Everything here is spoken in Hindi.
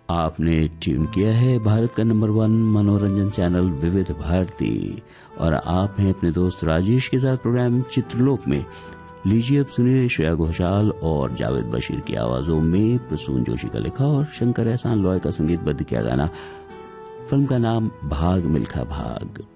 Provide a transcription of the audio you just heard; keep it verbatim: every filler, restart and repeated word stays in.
आपने ट्यून किया है भारत का नंबर वन मनोरंजन चैनल विविध भारती और आप हैं अपने दोस्त राजेश के साथ प्रोग्राम चित्रलोक में। लीजिए अब सुनिए श्रेया घोषाल और जावेद बशीर की आवाजों में प्रसून जोशी का लिखा और शंकर एहसान लॉय का संगीतबद्ध किया गाना। फिल्म का नाम भाग मिल्खा भाग।